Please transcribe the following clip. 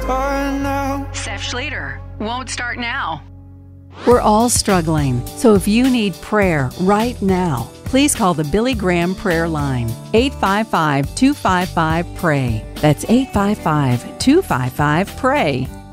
start now. Seth Schlueter, won't start now. We're all struggling, so if you need prayer right now, please call the Billy Graham Prayer Line, 855-255-PRAY. That's 855-255-PRAY.